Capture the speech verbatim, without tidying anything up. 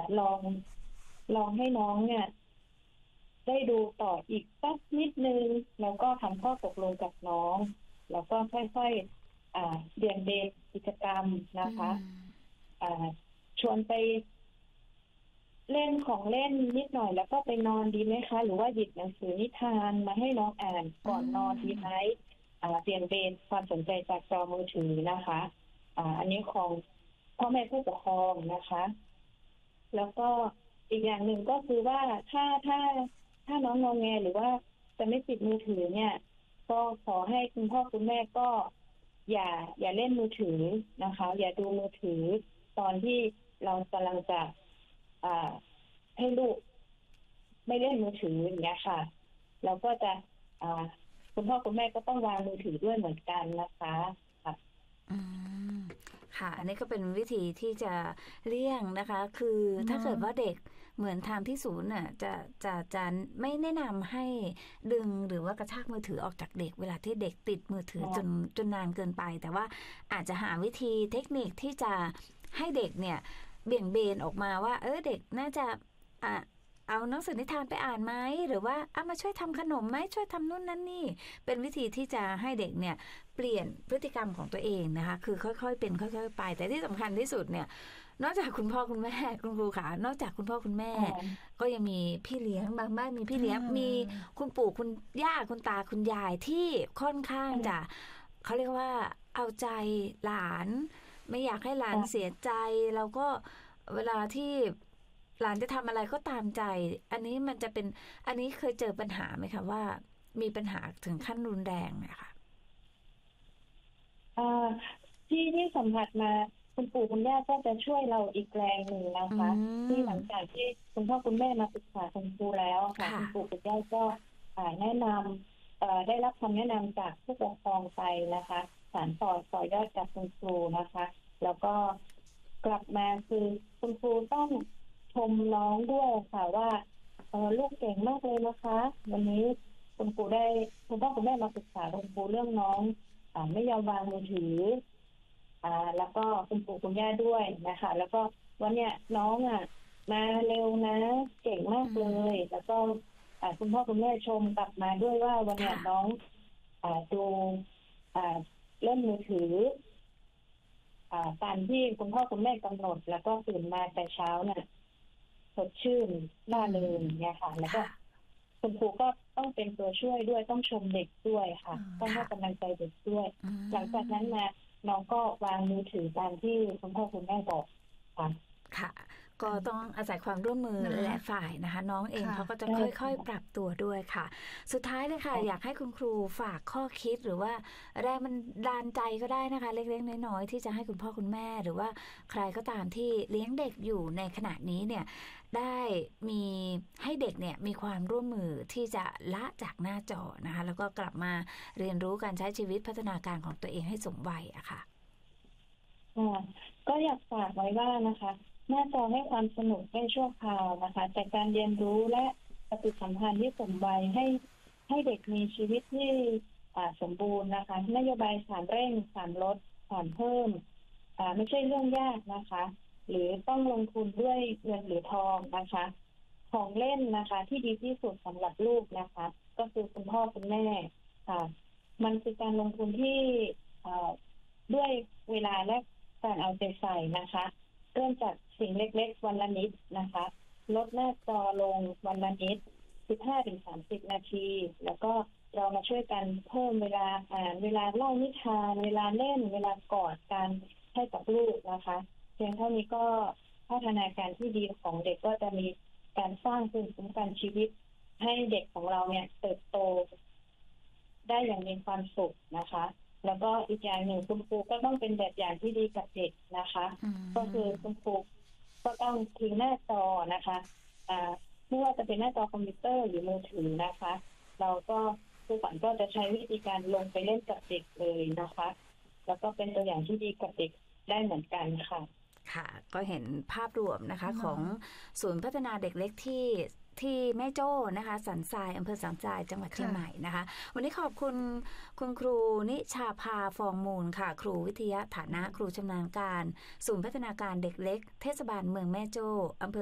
ลองลองให้น้องเนี่ยได้ดูต่ออีกสักนิดนึงแล้วก็ทำข้อตกลงกับน้องแล้วก็ค่อยๆอ่าเบี่ยงเบนกิจกรรมนะคะอ่าชวนไปเล่นของเล่นนิดหน่อยแล้วก็ไปนอนดีไหมคะหรือว่าหยิบหนังสือนิทานมาให้น้องอ่านก่อนนอนดีไหมอ่าเบี่ยงเบนความสนใจจากจอมือถือนะคะอ่าอันนี้ของพ่อแม่ผู้ปกครองนะคะแล้วก็อีกอย่างหนึ่งก็คือว่าถ้าถ้าถ้าน้องงอแงหรือว่าจะไม่ปิดมือถือเนี่ยก็ขอให้คุณพ่อคุณแม่ก็อย่าอย่าเล่นมือถือนะคะอย่าดูมือถือตอนที่เรากำลังจะอ่าให้ลูกไม่เล่นมือถืออย่างเงี้ยค่ะเราก็จะอ่าคุณพ่อคุณแม่ก็ต้องวางมือถือด้วยเหมือนกันนะคะค่ะอืมค่ะอันนี้ก็เป็นวิธีที่จะเลี่ยงนะคะ คือถ้าเกิดว่าเด็กเหมือนทางที่ศูนย์น่ะจะจะจะไม่แนะนำให้ดึงหรือว่ากระชากมือถือออกจากเด็กเวลาที่เด็กติดมือถือจนจนนานเกินไปแต่ว่าอาจจะหาวิธีเทคนิคที่จะให้เด็กเนี่ยเบี่ยงเบนออกมาว่าเออเด็กน่าจะอ่ะเอาหนังสือนิทานไปอ่านไหมหรือว่าเอามาช่วยทำขนมไหมช่วยทำนู่นนั่นนี่เป็นวิธีที่จะให้เด็กเนี่ยเปลี่ยนพฤติกรรมของตัวเองนะคะคือค่อยๆเป็นค่อยๆไปแต่ที่สำคัญที่สุดเนี่ยนอกจากคุณพ่อคุณแม่คุณครูขานอกจากคุณพ่อคุณแม่ก็ยังมีพี่เลี้ยงบางบ้านมีพี่เลี้ยงมีคุณปู่คุณย่าคุณตาคุณยายที่ค่อนข้างจะเขาเรียกว่าเอาใจหลานไม่อยากให้หลานเสียใจแล้วก็เวลาที่หลานจะทำอะไรก็ตามใจอันนี้มันจะเป็นอันนี้เคยเจอปัญหาไหมคะว่ามีปัญหาถึงขั้นรุนแรงนะคะอ่าที่ที่สัมผัสมาคุณปู่คุณย่าก็จะช่วยเราอีกแรงหนึ่งนะคะที่หลังจากที่คุณพ่อคุณแม่มาปรึกษาคุณครูแล้วค่ะคุณปู่คุณย่าก็แนะนำได้รับคำแนะนำจากผู้ปกครองไปนะคะสานต่อต่อยอดจากคุณครูนะคะแล้วก็กลับมาคือคุณครูต้องชมน้องด้วยค่ะว่าเออลูกเก่งมากเลยนะคะวันนี้คุณครูได้คุณพ่อคุณแม่มาปรึกษาคุณครูเรื่องน้องอ่าไม่ยอมวางมือถืออ่าแล้วก็คุณปู่คุณย่าด้วยนะคะแล้วก็วันเนี้ยน้องอ่ะมาเร็วนะเก่งมากเลยแล้วก็อ่าคุณพ่อคุณแม่ชมกลับมาด้วยว่าวันเนี้ยน้องอ่าดูอ่าเล่นมือถืออ่าตามที่คุณพ่อคุณแม่กำหนดแล้วก็ตื่นมาแต่เช้าน่ะสดชื่นร่าเริงเนี่ยค่ะแล้วก็คุณครูก็ต้องเป็นตัวช่วยด้วยต้องชมเด็กด้วยค่ะต้องให้กำลังใจเด็กด้วยหลังจากนั้นมาน้องก็วางมือถือตามที่คุณพ่อคุณแม่บอกค่ะค่ะก็ต้องอาศัยความร่วมมือหลายฝ่ายนะคะน้องเองเขาก็จะค่อยๆปรับตัวด้วยค่ะสุดท้ายเลยค่ะอยากให้คุณครูฝากข้อคิดหรือว่าแรงมันดานใจก็ได้นะคะเล็กๆน้อยๆที่จะให้คุณพ่อคุณแม่หรือว่าใครก็ตามที่เลี้ยงเด็กอยู่ในขณะนี้เนี่ยได้มีให้เด็กเนี่ยมีความร่วมมือที่จะละจากหน้าจอนะคะแล้วก็กลับมาเรียนรู้การใช้ชีวิตพัฒนาการของตัวเองให้สมวัยอะค่ะก็อยากฝากไว้ว่านะคะหน้าจอให้ความสนุกได้ชั่วคราวนะคะแต่การเรียนรู้และปฏิสัมพันธ์ที่สมวัยให้ให้เด็กมีชีวิตที่สมบูรณ์นะคะนโยบายสามเร่งสามลดสามเพิ่มไม่ใช่เรื่องยากนะคะหรือต้องลงทุนด้วยเงินหรือทองนะคะของเล่นนะคะที่ดีที่สุดสำหรับลูกนะคะก็คือคุณพ่อคุณแม่ค่ะมันคือการลงทุนที่ด้วยเวลาและการเอาใจใส่นะคะเริ่มจากสิ่งเล็กๆวันละนิดนะคะลดหน้าจอลงวันละนิด สิบห้าถึงสามสิบ นาทีแล้วก็เรามาช่วยกันเพิ่มเวลาอ่านเวลาเล่านิทานเวลาเล่นเวลากอดกันให้กับลูกนะคะเพียงเท่านี้ก็พัฒนาการที่ดีของเด็กก็จะมีการสร้างภูมิคุ้มกันชีวิตให้เด็กของเราเนี่ยเติบโตได้อย่างมีความสุขนะคะแล้วก็อีกอย่างหนึ่งคุณครูก็ต้องเป็นแบบอย่างที่ดีกับเด็กนะคะก็คือคุณครูก็ต้องทิ้งหน้าจอนะคะอ่าไม่ว่าจะเป็นหน้าจอคอมพิวเตอร์หรือมือถือนะคะเราก็ครูฝันก็จะใช้วิธีการลงไปเล่นกับเด็กเลยนะคะแล้วก็เป็นตัวอย่างที่ดีกับเด็กได้เหมือนกันค่ะค่ะก็เห็นภาพรวมนะคะของศูนย์พัฒนาเด็กเล็กที่ที่แม่โจ้นะคะสันทรายอำเภอสันทรายจังหวัดเชียงใหม่นะคะวันนี้ขอบคุณคุณครูนิชาภาฟองมูลค่ะครูวิทยาฐานะครูชำนาญการศูนย์พัฒนาการเด็กเล็กเทศบาลเมืองแม่โจ้อำเภอ